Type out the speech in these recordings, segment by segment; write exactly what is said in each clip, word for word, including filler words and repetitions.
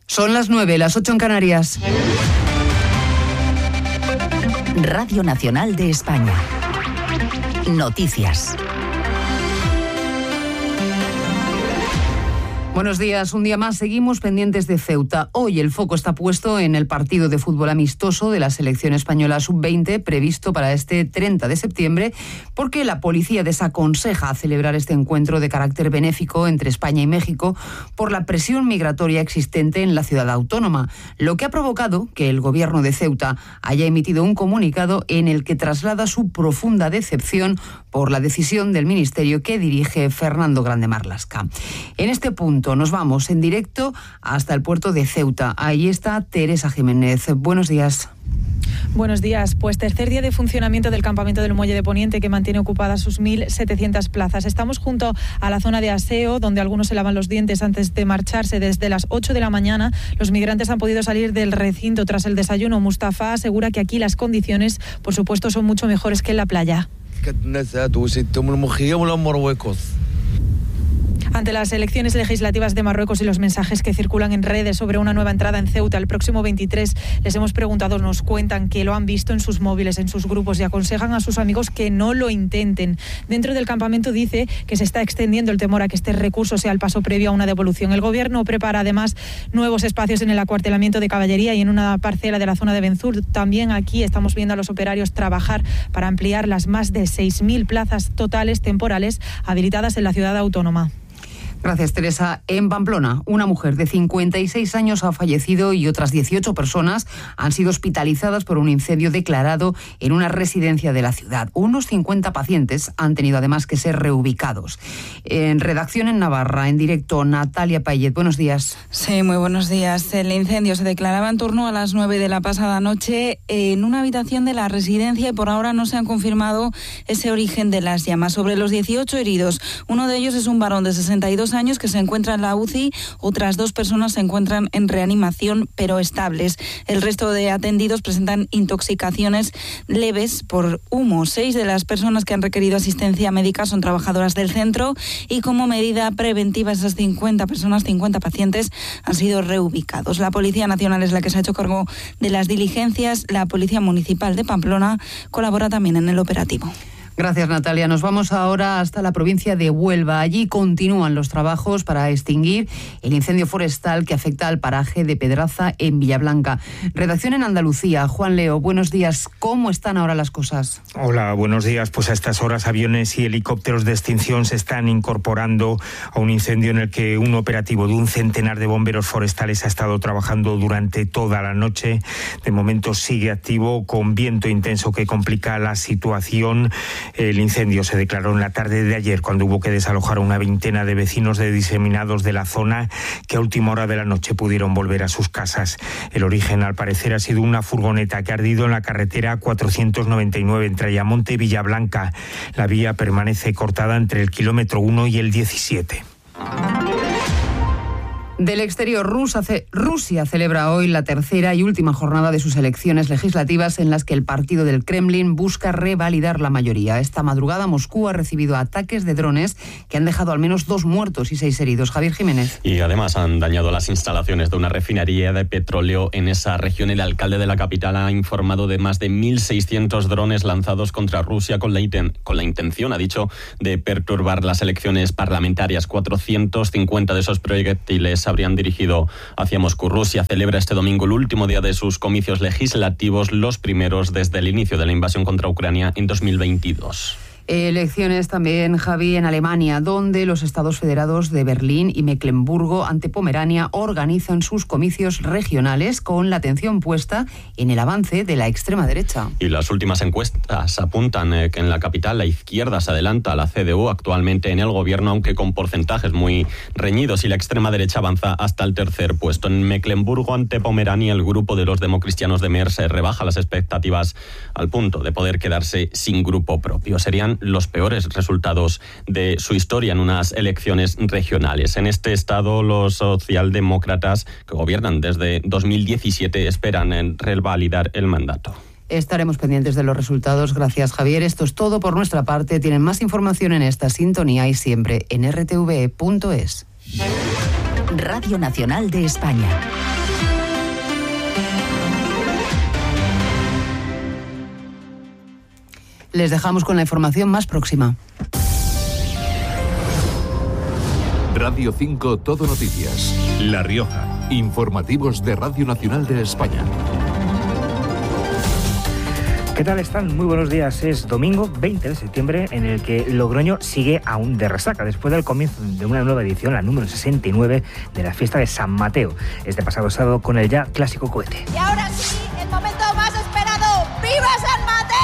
Son las nueve, las ocho en Canarias. Radio Nacional de España. Noticias. Buenos días, un día más seguimos pendientes de Ceuta. Hoy el foco está puesto en el partido de fútbol amistoso de la selección española sub veinte previsto para este treinta de septiembre, porque la policía desaconseja celebrar este encuentro de carácter benéfico entre España y México por la presión migratoria existente en la ciudad autónoma, lo que ha provocado que el gobierno de Ceuta haya emitido un comunicado en el que traslada su profunda decepción por la decisión del ministerio que dirige Fernando Grande Marlaska. En este punto nos vamos en directo hasta el puerto de Ceuta. Ahí está Teresa Jiménez. Buenos días. Buenos días. Pues tercer día de funcionamiento del campamento del Muelle de Poniente, que mantiene ocupadas sus mil setecientas plazas. Estamos junto a la zona de aseo, donde algunos se lavan los dientes antes de marcharse. Desde las ocho de la mañana, los migrantes han podido salir del recinto tras el desayuno. Mustafa asegura que aquí las condiciones, por supuesto, son mucho mejores que en la playa. Ante las elecciones legislativas de Marruecos y los mensajes que circulan en redes sobre una nueva entrada en Ceuta el próximo veintitrés, les hemos preguntado, nos cuentan que lo han visto en sus móviles, en sus grupos, y aconsejan a sus amigos que no lo intenten. Dentro del campamento dice que se está extendiendo el temor a que este recurso sea el paso previo a una devolución. El gobierno prepara además nuevos espacios en el acuartelamiento de caballería y en una parcela de la zona de Benzur. También aquí estamos viendo a los operarios trabajar para ampliar las más de seis mil plazas totales temporales habilitadas en la ciudad autónoma. Gracias, Teresa. En Pamplona, una mujer de cincuenta y seis años ha fallecido y otras dieciocho personas han sido hospitalizadas por un incendio declarado en una residencia de la ciudad. Unos cincuenta pacientes han tenido además que ser reubicados. En redacción en Navarra, en directo, Natalia Payet. Buenos días. Sí, muy buenos días. El incendio se declaraba en torno a las nueve de la pasada noche en una habitación de la residencia y por ahora no se han confirmado ese origen de las llamas. Sobre los dieciocho heridos, uno de ellos es un varón de sesenta y dos años que se encuentra en la U C I, otras dos personas se encuentran en reanimación pero estables. El resto de atendidos presentan intoxicaciones leves por humo. Seis de las personas que han requerido asistencia médica son trabajadoras del centro y como medida preventiva esas cincuenta personas, cincuenta pacientes han sido reubicados. La Policía Nacional es la que se ha hecho cargo de las diligencias. La Policía Municipal de Pamplona colabora también en el operativo. Gracias, Natalia. Nos vamos ahora hasta la provincia de Huelva. Allí continúan los trabajos para extinguir el incendio forestal que afecta al paraje de Pedraza en Villablanca. Redacción en Andalucía. Juan Leo, buenos días. ¿Cómo están ahora las cosas? Hola, buenos días. Pues a estas horas aviones y helicópteros de extinción se están incorporando a un incendio en el que un operativo de un centenar de bomberos forestales ha estado trabajando durante toda la noche. De momento sigue activo con viento intenso que complica la situación. El incendio se declaró en la tarde de ayer cuando hubo que desalojar a una veintena de vecinos de diseminados de la zona que a última hora de la noche pudieron volver a sus casas. El origen, al parecer, ha sido una furgoneta que ha ardido en la carretera cuatrocientos noventa y nueve entre Ayamonte y Villablanca. La vía permanece cortada entre el kilómetro uno y el diecisiete. Del exterior, Rusia celebra hoy la tercera y última jornada de sus elecciones legislativas en las que el partido del Kremlin busca revalidar la mayoría. Esta madrugada Moscú ha recibido ataques de drones que han dejado al menos dos muertos y seis heridos. Javier Jiménez. Y además han dañado las instalaciones de una refinería de petróleo en esa región. El alcalde de la capital ha informado de más de mil seiscientos drones lanzados contra Rusia con la, inten- con la intención, ha dicho, de perturbar las elecciones parlamentarias. cuatrocientos cincuenta de esos proyectiles habrían dirigido hacia Moscú. Rusia celebra este domingo el último día de sus comicios legislativos, los primeros desde el inicio de la invasión contra Ucrania en dos mil veintidós. Elecciones también, Javi, en Alemania, donde los estados federados de Berlín y Mecklemburgo ante Pomerania organizan sus comicios regionales con la atención puesta en el avance de la extrema derecha. Y las últimas encuestas apuntan eh, que en la capital la izquierda se adelanta a la C D U actualmente en el gobierno, aunque con porcentajes muy reñidos, y la extrema derecha avanza hasta el tercer puesto. En Mecklemburgo ante Pomerania, el grupo de los democristianos de Merz rebaja las expectativas al punto de poder quedarse sin grupo propio. Serían los peores resultados de su historia en unas elecciones regionales. En este estado, los socialdemócratas que gobiernan desde dos mil diecisiete esperan en revalidar el mandato. Estaremos pendientes de los resultados. Gracias, Javier. Esto es todo por nuestra parte. Tienen más información en esta sintonía y siempre en r t v punto es. Radio Nacional de España. Les dejamos con la información más próxima. Radio cinco Todo Noticias. La Rioja. Informativos de Radio Nacional de España. ¿Qué tal están? Muy buenos días. Es domingo veinte de septiembre en el que Logroño sigue aún de resaca después del comienzo de una nueva edición, la número sesenta y nueve de la fiesta de San Mateo. Este pasado sábado con el ya clásico cohete. Y ahora sí, el momento más esperado. ¡Viva San Mateo!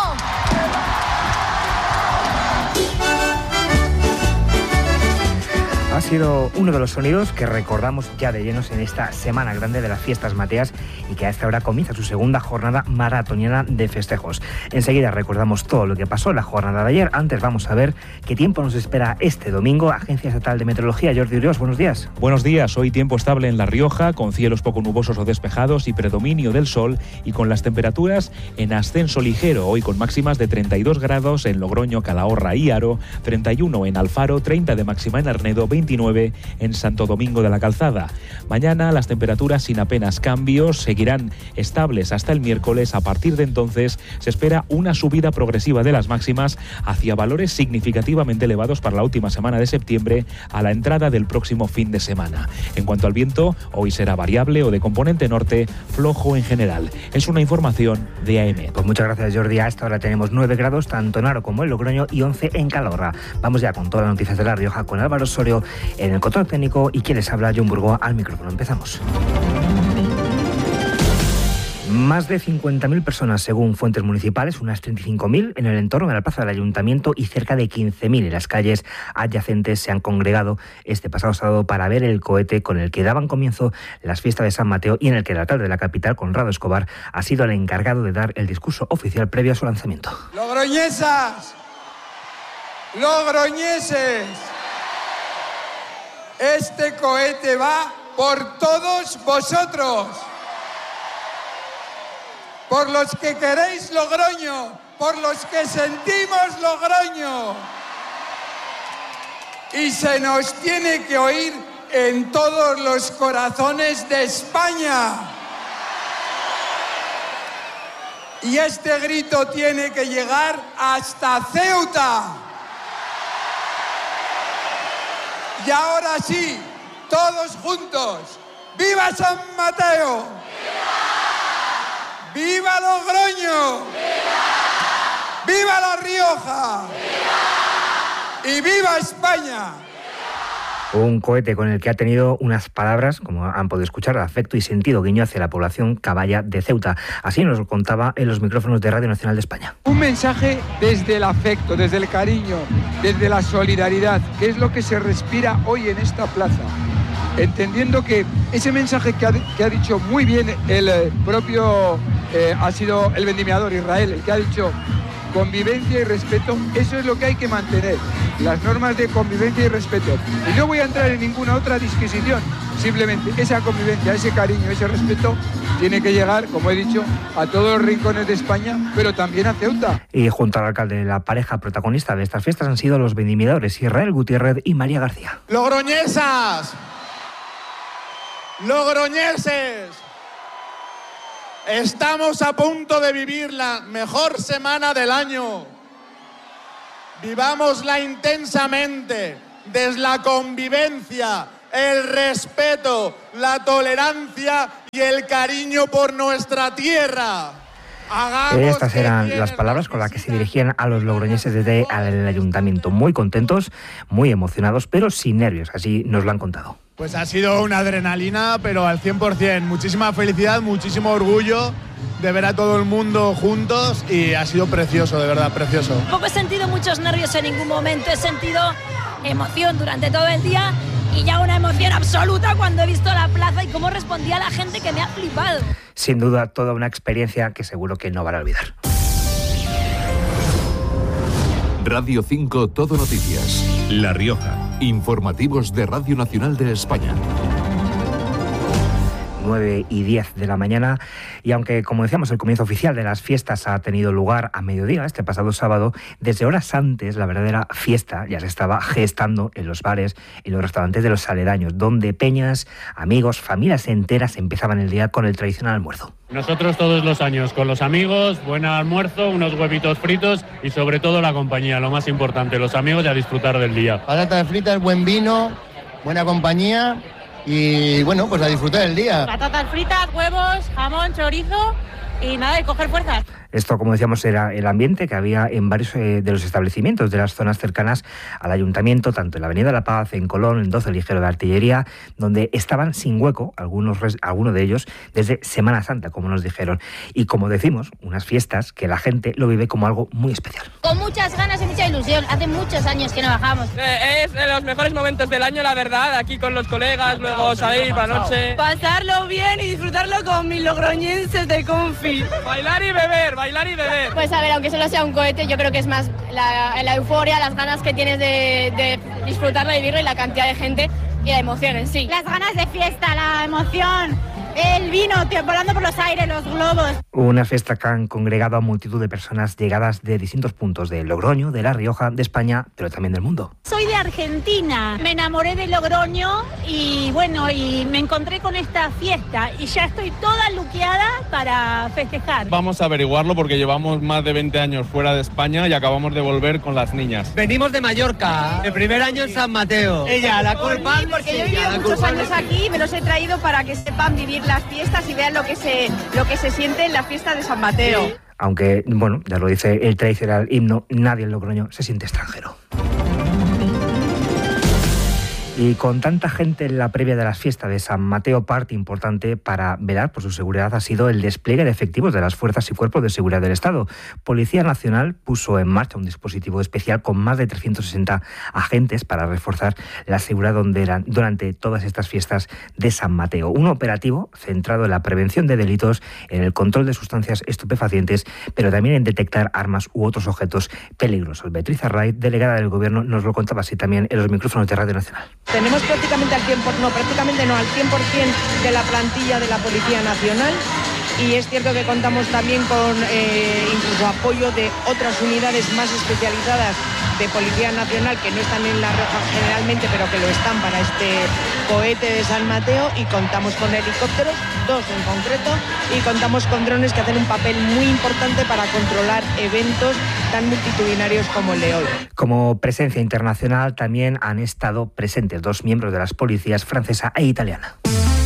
Ha sido uno de los sonidos que recordamos ya de llenos en esta Semana Grande de las Fiestas Mateas y que a esta hora comienza su segunda jornada maratoniana de festejos. Enseguida recordamos todo lo que pasó en la jornada de ayer. Antes vamos a ver qué tiempo nos espera este domingo. Agencia Estatal de Meteorología, Jordi Urios, buenos días. Buenos días. Hoy tiempo estable en La Rioja, con cielos poco nubosos o despejados y predominio del sol, y con las temperaturas en ascenso ligero. Hoy con máximas de treinta y dos grados en Logroño, Calahorra y Haro, treinta y uno en Alfaro, treinta de máxima en Arnedo, veintinueve en Santo Domingo de la Calzada. Mañana las temperaturas sin apenas cambios seguirán estables hasta el miércoles. A partir de entonces se espera una subida progresiva de las máximas hacia valores significativamente elevados para la última semana de septiembre, a la entrada del próximo fin de semana. En cuanto al viento, hoy será variable o de componente norte, flojo en general. Es una información de A M. Pues muchas gracias, Jordi. A esta hora tenemos nueve grados tanto en Haro como en Logroño y once en Calahorra. Vamos ya con todas las noticias de La Rioja con Álvaro Osorio en el control técnico y quien les habla, John Burgoa, al micrófono. Empezamos. Más de cincuenta mil personas, según fuentes municipales, unas treinta y cinco mil en el entorno de la plaza del Ayuntamiento y cerca de quince mil en las calles adyacentes se han congregado este pasado sábado para ver el cohete con el que daban comienzo las fiestas de San Mateo y en el que el alcalde de la capital, Conrado Escobar, ha sido el encargado de dar el discurso oficial previo a su lanzamiento. ¡Logroñesas! ¡Logroñeses! Este cohete va por todos vosotros. Por los que queréis Logroño, por los que sentimos Logroño. Y se nos tiene que oír en todos los corazones de España. Y este grito tiene que llegar hasta Ceuta. Y ahora sí, todos juntos, ¡viva San Mateo! ¡Viva Logroño! ¡Viva! ¡Viva La Rioja! ¡Viva! ¡Y viva España! Un cohete con el que ha tenido unas palabras, como han podido escuchar, de afecto y sentido guiño hacia la población caballa de Ceuta. Así nos lo contaba en los micrófonos de Radio Nacional de España. Un mensaje desde el afecto, desde el cariño, desde la solidaridad, que es lo que se respira hoy en esta plaza. Entendiendo que ese mensaje que ha, que ha dicho muy bien el eh, propio, eh, ha sido el vendimiador Israel, el que ha dicho convivencia y respeto, eso es lo que hay que mantener, las normas de convivencia y respeto. Y no voy a entrar en ninguna otra disquisición, simplemente esa convivencia, ese cariño, ese respeto tiene que llegar, como he dicho, a todos los rincones de España, pero también a Ceuta. Y junto al alcalde, la pareja protagonista de estas fiestas han sido los vendimiadores Israel Gutiérrez y María García. ¡Logroñesas! ¡Logroñeses! Estamos a punto de vivir la mejor semana del año. Vivámosla intensamente, desde la convivencia, el respeto, la tolerancia y el cariño por nuestra tierra. Hagamos Estas eran las palabras con las que se dirigían a los logroñeses desde el ayuntamiento. Muy contentos, muy emocionados, pero sin nervios, así nos lo han contado. Pues ha sido una adrenalina, pero al cien por ciento. Muchísima felicidad, muchísimo orgullo de ver a todo el mundo juntos y ha sido precioso, de verdad, precioso. Tampoco he sentido muchos nervios en ningún momento, he sentido emoción durante todo el día y ya una emoción absoluta cuando he visto la plaza y cómo respondía la gente, que me ha flipado. Sin duda, toda una experiencia que seguro que no van a olvidar. Radio cinco Todo Noticias. La Rioja. Informativos de Radio Nacional de España. nueve y diez de la mañana, y aunque, como decíamos, el comienzo oficial de las fiestas ha tenido lugar a mediodía este pasado sábado, desde horas antes la verdadera fiesta ya se estaba gestando en los bares y los restaurantes de los aledaños, donde peñas, amigos, familias enteras empezaban el día con el tradicional almuerzo. Nosotros todos los años con los amigos, buen almuerzo, unos huevitos fritos y sobre todo la compañía, lo más importante, los amigos y a disfrutar del día. Patatas fritas, buen vino, buena compañía y bueno, pues a disfrutar del día. Patatas fritas, huevos, jamón, chorizo y nada, y coger fuerzas. Esto, como decíamos, era el ambiente que había en varios eh, de los establecimientos de las zonas cercanas al ayuntamiento, tanto en la Avenida La Paz, en Colón, en doce Ligero de Artillería, donde estaban sin hueco algunos, algunos de ellos desde Semana Santa, como nos dijeron. Y como decimos, unas fiestas que la gente lo vive como algo muy especial. Con muchas ganas y mucha ilusión. Hace muchos años que no bajamos. Eh, es de los mejores momentos del año, la verdad, aquí con los colegas, luego salir para la noche. Pasarlo bien y disfrutarlo con mis logroñenses de Confi. Bailar y beber, bailar y beber. Pues a ver, aunque solo sea un cohete, yo creo que es más la, la euforia, las ganas que tienes de, de disfrutarlo y vivirlo y la cantidad de gente y la emoción en sí. Las ganas de fiesta, la emoción, el vino volando por los aires, los globos. Una fiesta que han congregado a multitud de personas llegadas de distintos puntos de Logroño, de La Rioja, de España, pero también del mundo. Soy de Argentina, me enamoré de Logroño y bueno, y me encontré con esta fiesta y ya estoy toda luqueada para festejar. Vamos a averiguarlo porque llevamos más de veinte años fuera de España y acabamos de volver con las niñas. Venimos de Mallorca, el primer año en San Mateo. Ella, la culpa. Sí, porque yo he vivido muchos años aquí y me los he traído para que sepan vivir las fiestas y vean lo que se, lo que se siente en la fiesta de San Mateo. Sí. Aunque, bueno, ya lo dice el tradicional himno, nadie en Logroño se siente extranjero. Y con tanta gente en la previa de las fiestas de San Mateo, parte importante para velar por su seguridad ha sido el despliegue de efectivos de las fuerzas y cuerpos de seguridad del Estado. Policía Nacional puso en marcha un dispositivo especial con más de trescientos sesenta agentes para reforzar la seguridad durante todas estas fiestas de San Mateo. Un operativo centrado en la prevención de delitos, en el control de sustancias estupefacientes, pero también en detectar armas u otros objetos peligrosos. Beatriz Arraiz, delegada del Gobierno, nos lo contaba así también en los micrófonos de Radio Nacional. Tenemos prácticamente al cien por ciento, no, prácticamente no, al cien por ciento de la plantilla de la Policía Nacional y es cierto que contamos también con eh, incluso apoyo de otras unidades más especializadas de Policía Nacional que no están en La Rioja generalmente, pero que lo están para este cohete de San Mateo, y contamos con helicópteros, dos en concreto, y contamos con drones que hacen un papel muy importante para controlar eventos tan multitudinarios como el de hoy. Como presencia internacional también han estado presentes dos miembros de las policías francesa e italiana.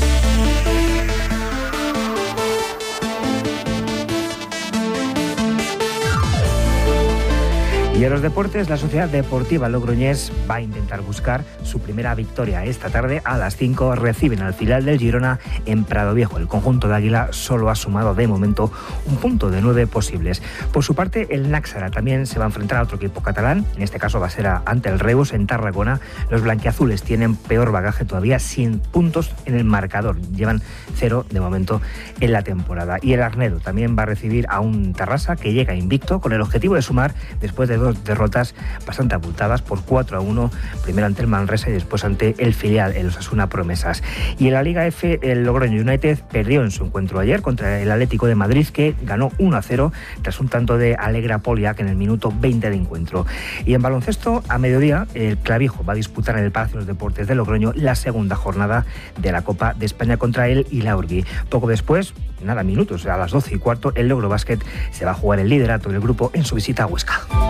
Y en los deportes, la Sociedad Deportiva Logroñés va a intentar buscar su primera victoria. Esta tarde a las cinco reciben al filial del Girona en Prado Viejo. El conjunto de Águila solo ha sumado de momento un punto de nueve posibles. Por su parte, el Náxara también se va a enfrentar a otro equipo catalán. En este caso va a ser a, ante el Reus en Tarragona. Los blanquiazules tienen peor bagaje todavía, cien puntos en el marcador. Llevan cero de momento en la temporada. Y el Arnedo también va a recibir a un Tarrasa que llega invicto con el objetivo de sumar después de dos derrotas bastante abultadas por cuatro a uno, primero ante el Manresa y después ante el filial, el Osasuna Promesas. Y en la Liga F, el Logroño United perdió en su encuentro ayer contra el Atlético de Madrid, que ganó uno a cero tras un tanto de Alegra Poliac en el minuto veinte de encuentro. Y en baloncesto, a mediodía, el Clavijo va a disputar en el Palacio de los Deportes de Logroño la segunda jornada de la Copa de España contra el Ilaurgi. Poco después, nada minutos, a las doce y cuarto, el Logro Basket se va a jugar el liderato del grupo en su visita a Huesca.